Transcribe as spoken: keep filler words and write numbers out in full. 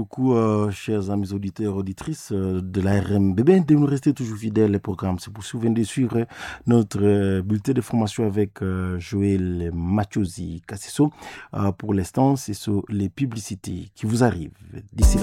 beaucoup, euh, chers amis auditeurs, auditrices euh, de la R M B B, de nous rester toujours fidèles au programme. C'est pour vous venez de suivre notre euh, bulletin de formation avec euh, Joël Mathieusi Cassisso. Euh, pour l'instant, c'est sur les publicités qui vous arrivent d'ici là.